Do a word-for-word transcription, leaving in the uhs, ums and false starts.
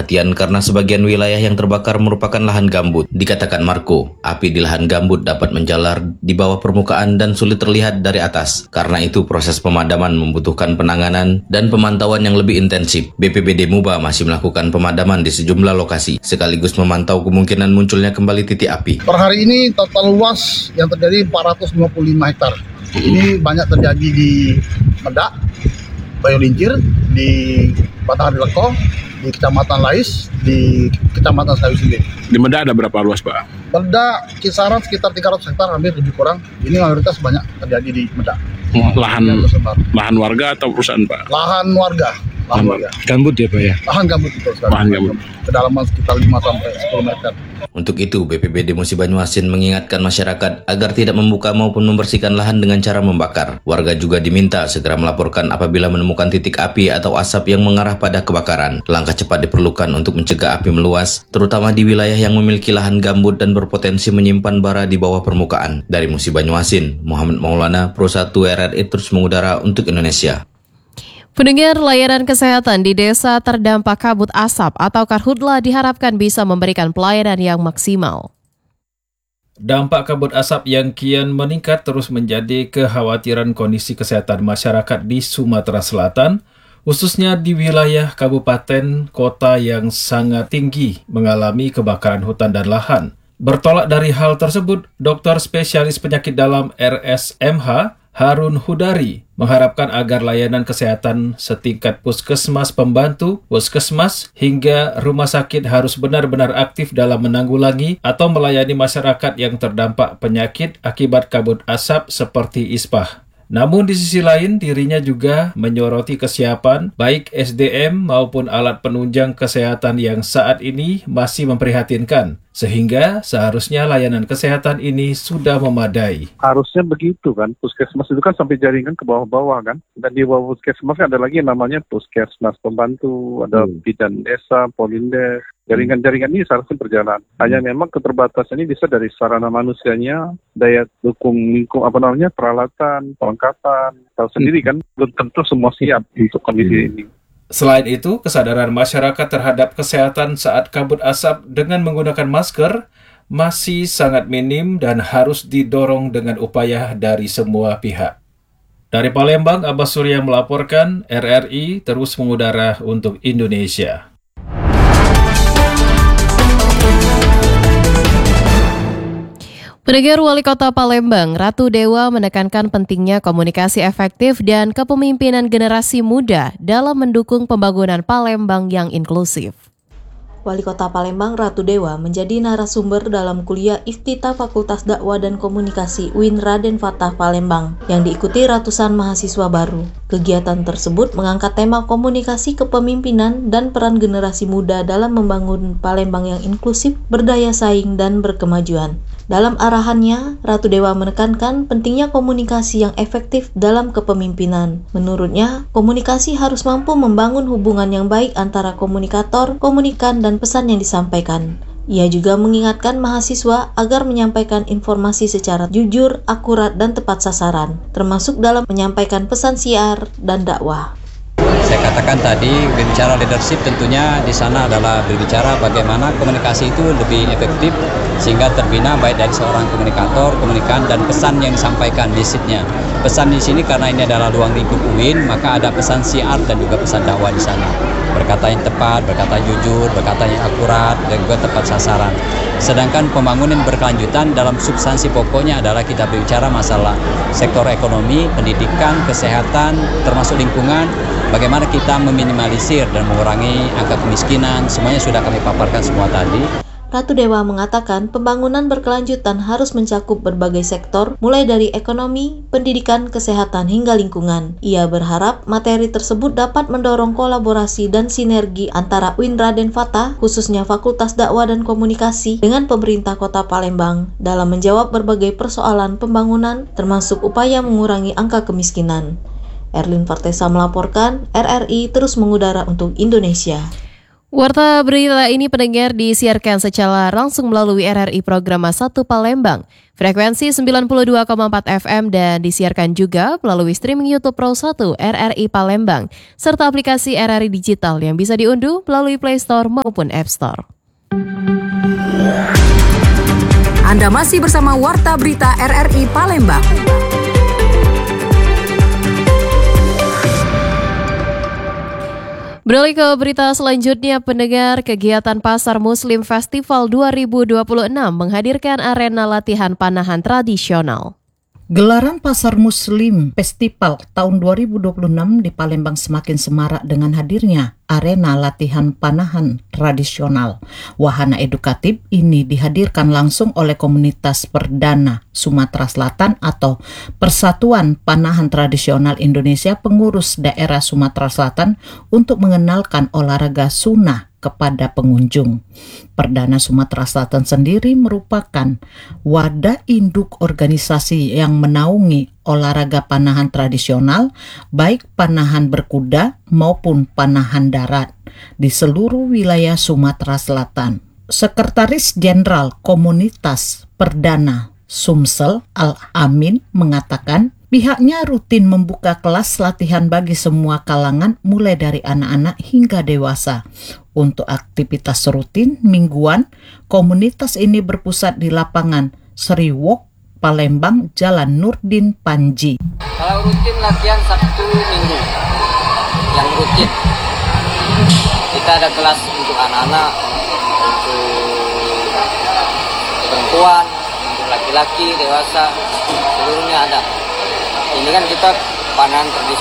perhatian karena sebagian wilayah yang terbakar merupakan lahan gambut. Dikatakan Marco, api di lahan gambut dapat menjalar di bawah permukaan dan sulit terlihat dari atas. Karena itu proses pemadaman membutuhkan penanganan dan pemantauan yang lebih intensif. B P B D Muba masih melakukan pemadaman di sejumlah lokasi, sekaligus memantau kemungkinan munculnya kembali titik api. Per hari ini total luas yang terjadi empat ratus lima puluh lima hektar. Ini banyak terjadi di Medak, Bayolincir, di Batanghari Leko, di Kecamatan Lais, di Kecamatan Sawi sendiri. Di Medak ada berapa luas, Pak? Medak kisaran sekitar tiga ratus hektar, hampir lebih kurang. Ini mayoritas banyak terjadi di Medak. Lahan lahan warga atau perusahaan, Pak? Lahan warga. Lahan warga. Gambut ya, Pak ya? Lahan gambut itu sekarang. Lahan gambut. Kedalaman sekitar lima sampai sepuluh meter. Untuk itu, B P B D Musi Banyuasin mengingatkan masyarakat agar tidak membuka maupun membersihkan lahan dengan cara membakar. Warga juga diminta segera melaporkan apabila menemukan titik api atau asap yang mengarah pada kebakaran. Langkah cepat diperlukan untuk mencegah api meluas, terutama di wilayah yang memiliki lahan gambut dan berpotensi menyimpan bara di bawah permukaan. Dari Musi Banyuasin, Muhammad Maulana, Pro satu R R I terus mengudara untuk Indonesia. Pendengar, layanan kesehatan di desa terdampak kabut asap atau Karhutla diharapkan bisa memberikan pelayanan yang maksimal. Dampak kabut asap yang kian meningkat terus menjadi kekhawatiran kondisi kesehatan masyarakat di Sumatera Selatan, khususnya di wilayah kabupaten kota yang sangat tinggi mengalami kebakaran hutan dan lahan. Bertolak dari hal tersebut, dokter spesialis penyakit dalam R S M H Harun Hudari mengharapkan agar layanan kesehatan setingkat puskesmas pembantu, puskesmas, hingga rumah sakit harus benar-benar aktif dalam menanggulangi atau melayani masyarakat yang terdampak penyakit akibat kabut asap seperti ispa. Namun di sisi lain, dirinya juga menyoroti kesiapan baik S D M maupun alat penunjang kesehatan yang saat ini masih memprihatinkan. Sehingga seharusnya layanan kesehatan ini sudah memadai. Harusnya begitu kan, puskesmas itu kan sampai jaringan ke bawah-bawah kan. Dan di bawah puskesmas ada lagi yang namanya puskesmas pembantu, ada hmm. bidan desa, polindes. Jaringan-jaringan ini seharusnya berjalan. Hanya memang keterbatasan ini bisa dari sarana manusianya, daya dukung lingkung apa namanya, peralatan, perlengkapan. Tahu sendiri kan, belum tentu semua siap untuk kondisi ini. Selain itu, kesadaran masyarakat terhadap kesehatan saat kabut asap dengan menggunakan masker masih sangat minim dan harus didorong dengan upaya dari semua pihak. Dari Palembang, Abbas Surya melaporkan, R R I terus mengudara untuk Indonesia. Pendengar, Wali Kota Palembang, Ratu Dewa menekankan pentingnya komunikasi efektif dan kepemimpinan generasi muda dalam mendukung pembangunan Palembang yang inklusif. Wali Kota Palembang Ratu Dewa menjadi narasumber dalam kuliah Iftitah Fakultas Dakwah dan Komunikasi U I N Raden Fatah Palembang yang diikuti ratusan mahasiswa baru. Kegiatan tersebut mengangkat tema komunikasi kepemimpinan dan peran generasi muda dalam membangun Palembang yang inklusif, berdaya saing, dan berkemajuan. Dalam arahannya, Ratu Dewa menekankan pentingnya komunikasi yang efektif dalam kepemimpinan. Menurutnya, komunikasi harus mampu membangun hubungan yang baik antara komunikator, komunikan, dan pesan yang disampaikan. Ia juga mengingatkan mahasiswa agar menyampaikan informasi secara jujur, akurat, dan tepat sasaran, termasuk dalam menyampaikan pesan siar dan dakwah. Saya katakan tadi, berbicara leadership tentunya di sana adalah berbicara bagaimana komunikasi itu lebih efektif sehingga terbina baik dari seorang komunikator, komunikan, dan pesan yang disampaikan message-nya. Pesan di sini karena ini adalah ruang lingkup U I N, maka ada pesan siar dan juga pesan dakwah di sana. Berkata yang tepat, berkata jujur, berkata yang akurat, dan juga tepat sasaran. Sedangkan pembangunan berkelanjutan dalam substansi pokoknya adalah kita berbicara masalah sektor ekonomi, pendidikan, kesehatan, termasuk lingkungan, bagaimana kita meminimalisir dan mengurangi angka kemiskinan, semuanya sudah kami paparkan semua tadi. Ratu Dewa mengatakan pembangunan berkelanjutan harus mencakup berbagai sektor, mulai dari ekonomi, pendidikan, kesehatan, hingga lingkungan. Ia berharap materi tersebut dapat mendorong kolaborasi dan sinergi antara U I N Raden Fatah, khususnya Fakultas Dakwah dan Komunikasi, dengan pemerintah Kota Palembang dalam menjawab berbagai persoalan pembangunan, termasuk upaya mengurangi angka kemiskinan. Erlin Fartesa melaporkan, R R I terus mengudara untuk Indonesia. Warta berita ini pendengar disiarkan secara langsung melalui R R I Program satu Palembang, frekuensi sembilan puluh dua koma empat F M dan disiarkan juga melalui streaming YouTube Pro satu R R I Palembang, serta aplikasi R R I Digital yang bisa diunduh melalui Play Store maupun App Store. Anda masih bersama Warta Berita R R I Palembang. Beralih ke berita selanjutnya, pendengar, kegiatan Pasar Muslim Festival dua ribu dua puluh enam menghadirkan arena latihan panahan tradisional. Gelaran Pasar Muslim Festival tahun dua ribu dua puluh enam di Palembang semakin semarak dengan hadirnya arena latihan panahan tradisional. Wahana edukatif ini dihadirkan langsung oleh komunitas Perdana Sumatera Selatan atau Persatuan Panahan Tradisional Indonesia Pengurus Daerah Sumatera Selatan untuk mengenalkan olahraga sunnah kepada pengunjung. Perdana Sumatera Selatan sendiri merupakan wadah induk organisasi yang menaungi olahraga panahan tradisional, baik panahan berkuda maupun panahan darat di seluruh wilayah Sumatera Selatan. Sekretaris Jenderal Komunitas Perdana Sumsel Al-Amin mengatakan pihaknya rutin membuka kelas latihan bagi semua kalangan mulai dari anak-anak hingga dewasa. Untuk aktivitas rutin mingguan, komunitas ini berpusat di lapangan Seriwok, Palembang, Jalan Nurdin Panji. Kalau rutin latihan Sabtu Minggu, yang rutin. Kita ada kelas untuk anak-anak, untuk perempuan, untuk laki-laki, dewasa, seluruhnya ada. Ini kan kita panahan tradisional.